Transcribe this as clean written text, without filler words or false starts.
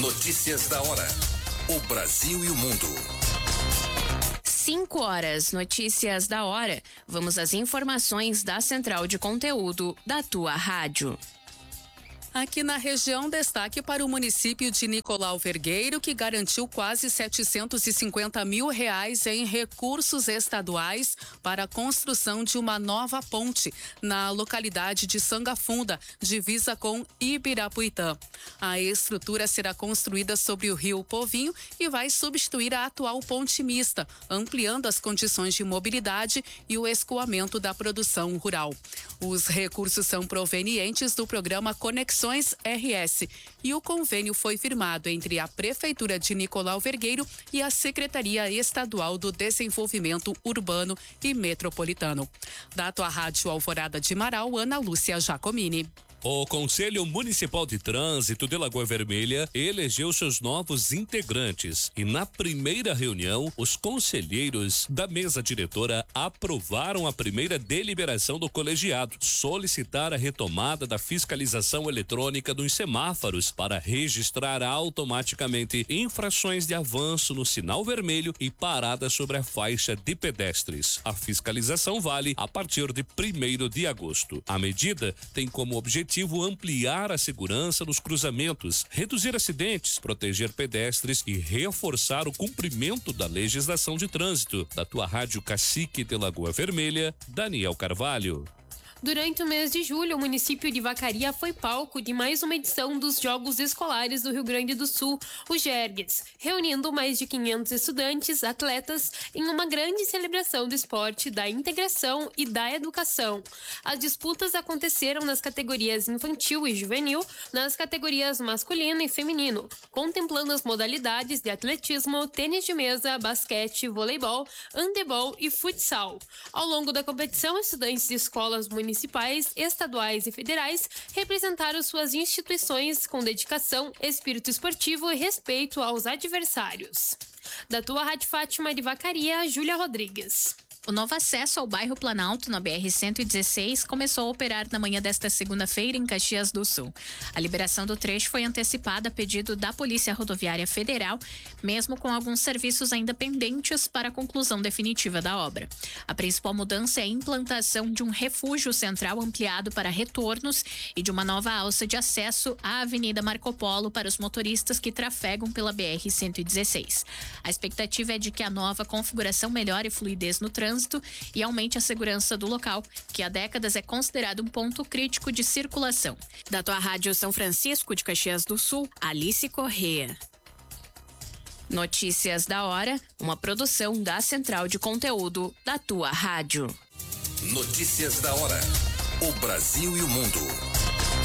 Notícias da hora. O Brasil e o mundo. 5 horas, notícias da hora. Vamos às informações da Central de Conteúdo da tua rádio. Aqui na região, destaque para o município de Nicolau Vergueiro, que garantiu quase R$750 mil em recursos estaduais para a construção de uma nova ponte na localidade de Sangafunda, divisa com Ibirapuitã. A estrutura será construída sobre o rio Povinho e vai substituir a atual ponte mista, ampliando as condições de mobilidade e o escoamento da produção rural. Os recursos são provenientes do programa Conexões RS e o convênio foi firmado entre a Prefeitura de Nicolau Vergueiro e a Secretaria Estadual do Desenvolvimento Urbano e Metropolitano. Da tua rádio Alvorada de Marau, Ana Lúcia Giacomini. O Conselho Municipal de Trânsito de Lagoa Vermelha elegeu seus novos integrantes e na primeira reunião, os conselheiros da mesa diretora aprovaram a primeira deliberação do colegiado, solicitar a retomada da fiscalização eletrônica dos semáforos para registrar automaticamente infrações de avanço no sinal vermelho e parada sobre a faixa de pedestres. A fiscalização vale a partir de 1º de agosto. A medida tem como objetivo ampliar a segurança nos cruzamentos, reduzir acidentes, proteger pedestres e reforçar o cumprimento da legislação de trânsito. Da tua rádio Cacique de Lagoa Vermelha, Daniel Carvalho. Durante o mês de julho, o município de Vacaria foi palco de mais uma edição dos Jogos Escolares do Rio Grande do Sul, o GERGS, reunindo mais de 500 estudantes, atletas, em uma grande celebração do esporte, da integração e da educação. As disputas aconteceram nas categorias infantil e juvenil, nas categorias masculino e feminino, contemplando as modalidades de atletismo, tênis de mesa, basquete, voleibol, handebol e futsal. Ao longo da competição, estudantes de escolas municipais, estaduais e federais representaram suas instituições com dedicação, espírito esportivo e respeito aos adversários. Da tua Rádio Fátima de Vacaria, Júlia Rodrigues. O novo acesso ao bairro Planalto, na BR-116, começou a operar na manhã desta segunda-feira em Caxias do Sul. A liberação do trecho foi antecipada a pedido da Polícia Rodoviária Federal, mesmo com alguns serviços ainda pendentes para a conclusão definitiva da obra. A principal mudança é a implantação de um refúgio central ampliado para retornos e de uma nova alça de acesso à Avenida Marco Polo para os motoristas que trafegam pela BR-116. A expectativa é de que a nova configuração melhore a fluidez no trânsito e aumente a segurança do local, que há décadas é considerado um ponto crítico de circulação. Da tua rádio São Francisco de Caxias do Sul, Alice Corrêa. Notícias da hora, uma produção da Central de Conteúdo da tua rádio. Notícias da hora. O Brasil e o mundo.